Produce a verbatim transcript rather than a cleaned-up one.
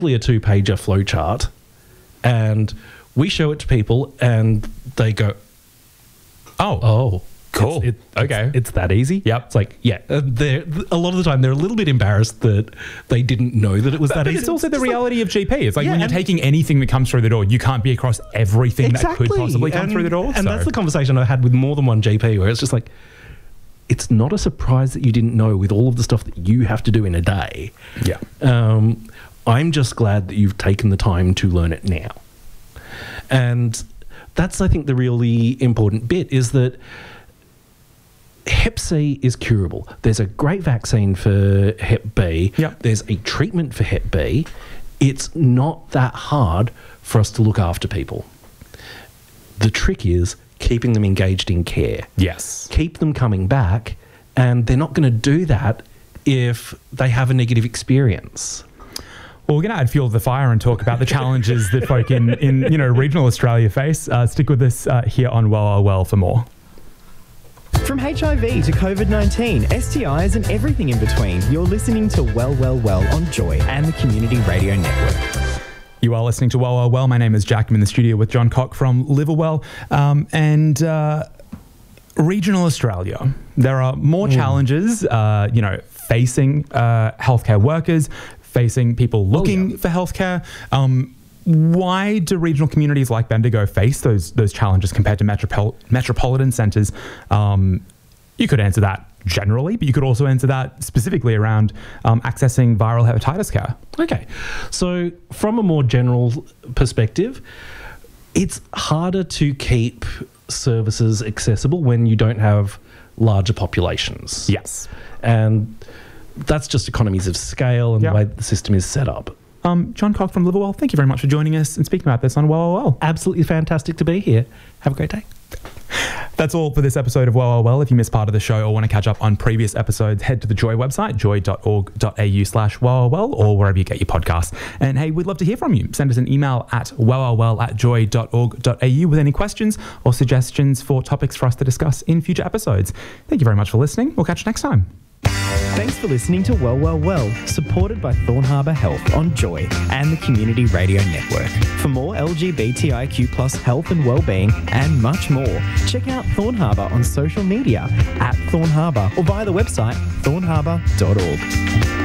a two-pager flowchart, and we show it to people, and they go, Oh, "Oh, cool. It's, it, Okay. it's, it's that easy." Yep. It's like, yeah, uh, they're a lot of the time they're a little bit embarrassed that they didn't know that it was But, that but easy. it's also the just like- reality of G P. It's like Yeah, when you're and- taking anything that comes through the door, you can't be across everything that could possibly come and, through the door. And so. that's the conversation I had with more than one G P, where it's just like, it's not a surprise that you didn't know with all of the stuff that you have to do in a day. Yeah. Um, I'm just glad that you've taken the time to learn it now. And that's, I think, the really important bit is that Hep C is curable. There's a great vaccine for Hep B. Yep. There's a treatment for Hep B. It's not that hard for us to look after people. The trick is keeping them engaged in care. Yes. Keep them coming back, and they're not going to do that if they have a negative experience. Well, we're going to add fuel to the fire and talk about the challenges that folk in, in you know, regional Australia face. Uh, stick with us uh, here on Well, Well, Well for more. From H I V to COVID nineteen, S T Is and everything in between, you're listening to Well, Well, Well on Joy and the Community Radio Network. You are listening to Well, Well, Well. My name is Jack. I'm in the studio with John Cock from Liverwell. Um, and uh, regional Australia, there are more Mm. challenges, uh, you know, facing uh, healthcare workers, facing people looking yeah. for healthcare. Um, why do regional communities like Bendigo face those those challenges compared to metropol- metropolitan centres? Um, you could answer that generally, but you could also answer that specifically around um, accessing viral hepatitis care. Okay. So from a more general perspective, it's harder to keep services accessible when you don't have larger populations. Yes. And that's just economies of scale and Yeah. the way the system is set up. Um, John Cock from Liverwell, thank you very much for joining us and speaking about this on Well, Well, Well. Absolutely fantastic to be here. Have a great day. That's all for this episode of Well, Well, Well. If you missed part of the show or want to catch up on previous episodes, head to the Joy website, joy.org.au slash well, well, well, or wherever you get your podcasts. And hey, we'd love to hear from you. Send us an email at well, well, well at joy.org.au with any questions or suggestions for topics for us to discuss in future episodes. Thank you very much for listening. We'll catch you next time. Thanks for listening to Well, Well, Well, supported by Thorn Harbour Health on Joy and the Community Radio Network. For more L G B T I Q plus health and wellbeing and much more, check out Thorn Harbour on social media at Thorn Harbour or via the website thorn harbour dot org.